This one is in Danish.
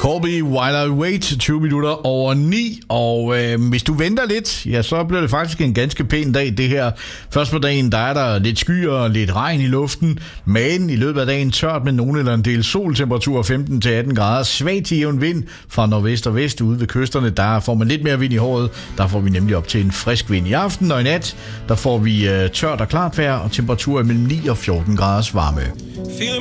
Corby, While I Wait, 20 minutter over 9, og hvis du venter lidt, ja, så bliver det faktisk en ganske pæn dag, det her. Først på dagen, der er der lidt skyer og lidt regn i luften, men i løbet af dagen tørt med nogen eller en del sol, temperatur 15-18 grader, svag til jævn vind fra nordvest og vest ude ved kysterne, der får man lidt mere vind i håret, der får vi nemlig op til en frisk vind i aften, og i nat, der får vi tørt og klart vejr, og temperaturer mellem 9 og 14 graders varme.